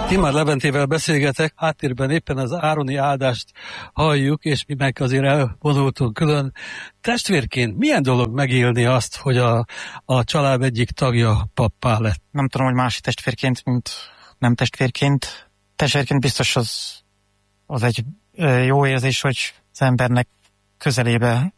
Timár Leventével beszélgetek, háttérben éppen az ároni áldást halljuk, és mi meg azért elvonultunk külön. Testvérként milyen dolog megélni azt, hogy a család egyik tagja pappá lett? Nem tudom, hogy másik testvérként, mint nem testvérként. Testvérként biztos az egy jó érzés, hogy az embernek közelébe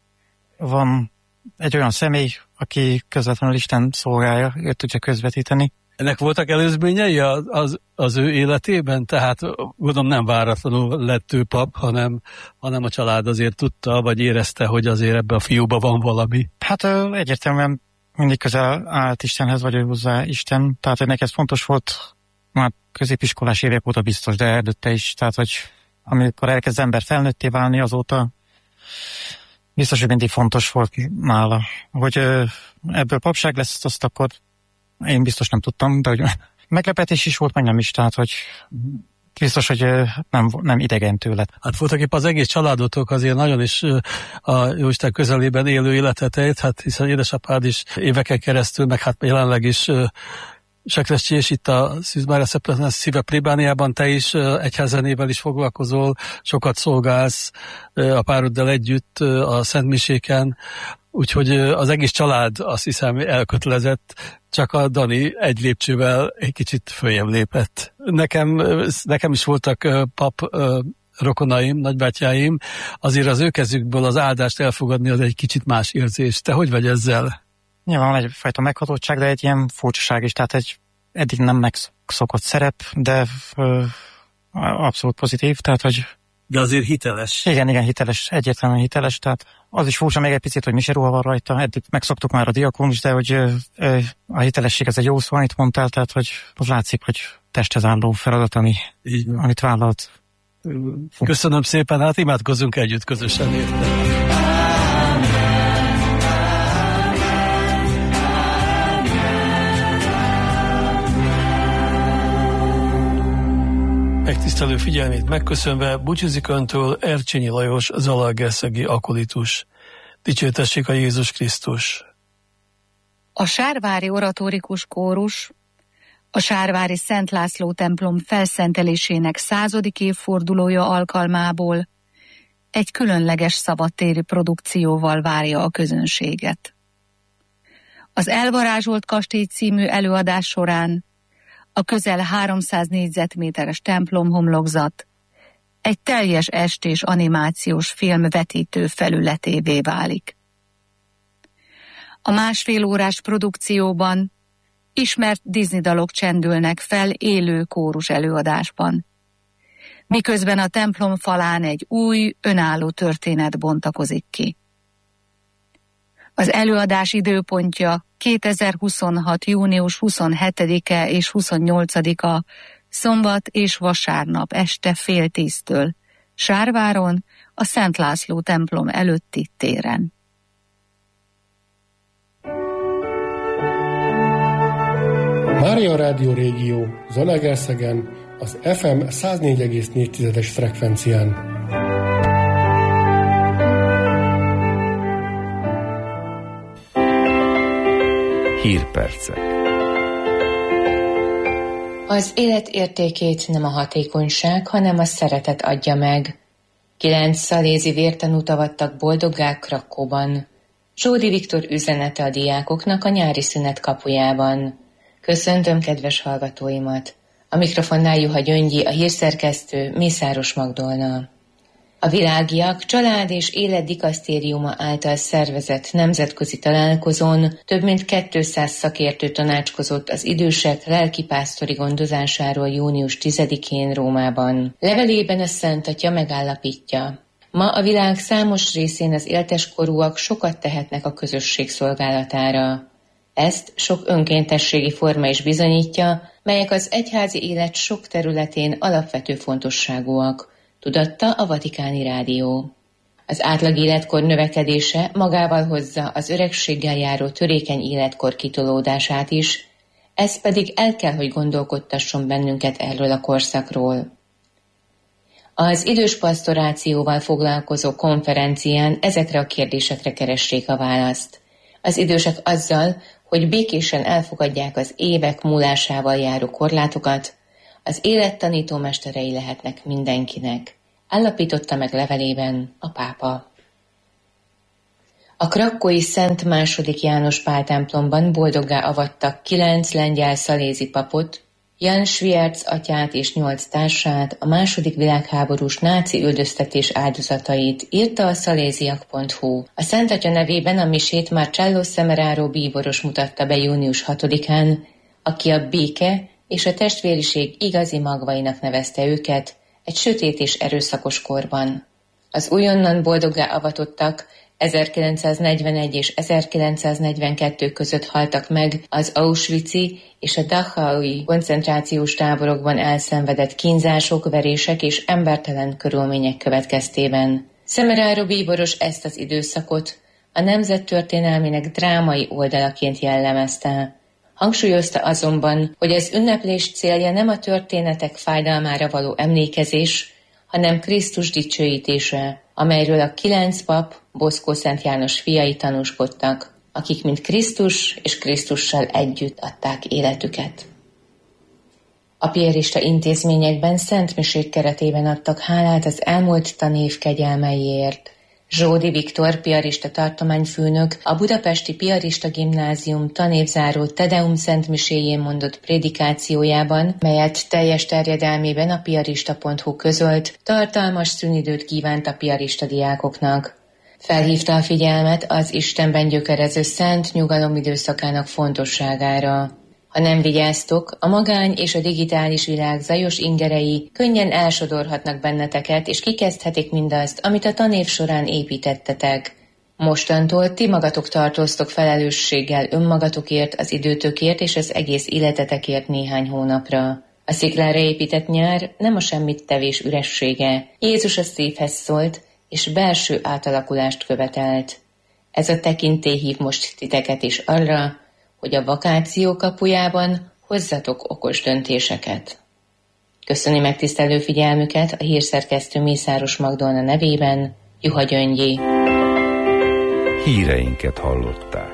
van egy olyan személy, aki közvetlenül Isten szolgálja, őt tudja közvetíteni. Ennek voltak előzményei az ő életében? Tehát gondolom nem váratlanul lett ő pap, hanem a család azért tudta, vagy érezte, hogy azért ebbe a fiúba van valami? Hát egyértelműen mindig közel állt Istenhez, vagy ő hozzá Isten. Tehát neki ez fontos volt, már középiskolás évek óta biztos, de előtte is. Tehát, hogy amikor elkezd ember felnőtté válni, azóta biztos, hogy mindig fontos volt nála. Hogy ebből papság lesz, azt akkor én biztos nem tudtam, de hogy meglepetés is volt, meg nem is, tehát hogy biztos, hogy nem idegen tőle. Hát voltak épp az egész családotok azért nagyon is a Jóisten közelében élő életet élt, hát hiszen édesapád is éveken keresztül, meg hát jelenleg is Sekrestyi, és itt a Szűz Mária Szíve plébániában te is egyházenével is foglalkozol, sokat szolgálsz a pároddal együtt a szentmiséken, úgyhogy az egész család azt hiszem elkötelezett, csak a Dani egy lépcsővel egy kicsit följebb lépett. Nekem is voltak pap rokonaim, nagybátyáim, azért az ő kezükből az áldást elfogadni az egy kicsit más érzés. Te hogy vagy ezzel? Nyilván van egyfajta meghatottság, de egy ilyen furcsaság is, tehát egy eddig nem megszokott szerep, de abszolút pozitív, tehát hogy... De azért hiteles. Igen, hiteles, egyértelműen hiteles, tehát az is furcsa még egy picit, hogy miseruha van rajta, eddig megszoktuk már a diakónus, de hogy a hitelesség ez egy jó szó, amit mondtál, tehát hogy az látszik, hogy testhez álló feladat, amit vállalt. Köszönöm szépen, hát imádkozzunk együtt közösen érte. Megtisztelő figyelmét megköszönve búcsúzik öntől Ercsényi Lajos, zalaegerszegi akolitus. Dicsértessék a Jézus Krisztus! A Sárvári Oratórikus Kórus a Sárvári Szent László templom felszentelésének 100. évfordulója alkalmából egy különleges szabadtéri produkcióval várja a közönséget. Az Elvarázsolt kastély című előadás során a közel 300 négyzetméteres templomhomlokzat egy teljes estés animációs film vetítő felületévé válik. A másfél órás produkcióban ismert Disney dalok csendülnek fel élő kórus előadásban, miközben a templom falán egy új, önálló történet bontakozik ki. Az előadás időpontja 2026. június 27-e és 28-a szombat és vasárnap este 9:30 Sárváron, a Szent László templom előtti téren. Mária Rádió Régió Zalaegerszegen az FM 104,4 frekvencián. Hírpercek. Az élet értékét nem a hatékonyság, hanem a szeretet adja meg. 9 szalézi vértanút avattak boldoggá Krakóban. Zsódi Viktor üzenete a diákoknak a nyári szünet kapujában. Köszöntöm kedves hallgatóimat! A mikrofonnál Juha Gyöngyi, a hírszerkesztő Mészáros Magdolna. A Világiak Család és Élet Dikasztériuma által szervezett nemzetközi találkozón több mint 200 szakértő tanácskozott az idősek lelkipásztori gondozásáról június 10-én Rómában. Levelében a Szent Atya megállapítja: ma a világ számos részén az élteskorúak sokat tehetnek a közösség szolgálatára. Ezt sok önkéntességi forma is bizonyítja, melyek az egyházi élet sok területén alapvető fontosságúak, tudatta a Vatikáni Rádió. Az átlag életkor növekedése magával hozza az öregséggel járó törékeny életkor kitolódását is, ez pedig el kell, hogy gondolkodtasson bennünket erről a korszakról. Az idős pasztorációval foglalkozó konferencián ezekre a kérdésekre keresték a választ. Az idősek azzal, hogy békésen elfogadják az évek múlásával járó korlátokat, az élet tanítómesterei lehetnek mindenkinek, állapította meg levelében a pápa. A krakkói Szent II. János Pál templomban boldoggá avattak 9 lengyel szalézi papot, Jan Svierc atyát és 8 társát, a II. Világháborús náci üldöztetés áldozatait, írta a szaléziak.hu. A Szent Atya nevében a misét Marcello Semeraro bíboros mutatta be június 6-án, aki a béke és a testvériség igazi magvainak nevezte őket egy sötét és erőszakos korban. Az újonnan boldoggá avatottak 1941 és 1942 között haltak meg az Auschwitz-i és a Dachaui koncentrációs táborokban elszenvedett kínzások, verések és embertelen körülmények következtében. Semeraro bíboros ezt az időszakot a nemzet történelmének drámai oldalaként jellemezte. Hangsúlyozta azonban, hogy az ünneplés célja nem a történetek fájdalmára való emlékezés, hanem Krisztus dicsőítése, amelyről a 9 pap, Boszkó Szent János fiai tanúskodtak, akik mint Krisztus és Krisztussal együtt adták életüket. A piarista intézményekben szentmisék keretében adtak hálát az elmúlt tanév kegyelmeiért. Zsódi Viktor piarista tartományfőnök a budapesti piarista gimnázium tanévzáró Tedeum szentmiséjén mondott prédikációjában, melyet teljes terjedelmében a piarista.hu közölt, tartalmas szünidőt kívánt a piarista diákoknak. Felhívta a figyelmet az Istenben gyökerező szent nyugalom időszakának fontosságára. Ha nem vigyáztok, a magány és a digitális világ zajos ingerei könnyen elsodorhatnak benneteket, és kikezdhetik mindazt, amit a tanév során építettetek. Mostantól ti magatok tartoztok felelősséggel önmagatokért, az időtökért és az egész életetekért néhány hónapra. A sziklára épített nyár nem a semmit tevés üressége. Jézus a szívhez szólt, és belső átalakulást követelt. Ez a tekintély hív most titeket is arra, hogy a vakáció kapujában hozzatok okos döntéseket. Köszöni megtisztelő figyelmüket a hírszerkesztő Mészáros Magdolna nevében, Juha Gyöngyi. Híreinket hallották.